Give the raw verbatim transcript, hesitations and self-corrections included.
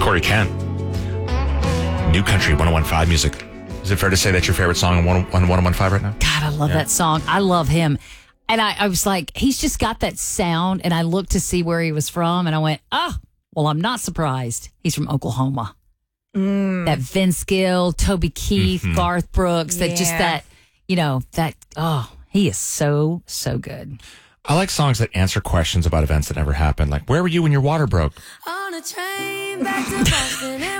Corey Kent. New Country one oh one point five music. Is it fair to say that's your favorite song on one oh one point five right now? God, I love yeah. that song. I love him. And I, I was like, he's just got that sound. And I looked to see where he was from. And I went, oh, well, I'm not surprised. He's from Oklahoma. Mm. That Vince Gill, Toby Keith, mm-hmm. Garth Brooks, that yeah. just that, you know, that, oh, he is so, so good. I like songs that answer questions about events that never happened. Like, where were you when your water broke? On a train back to Boston.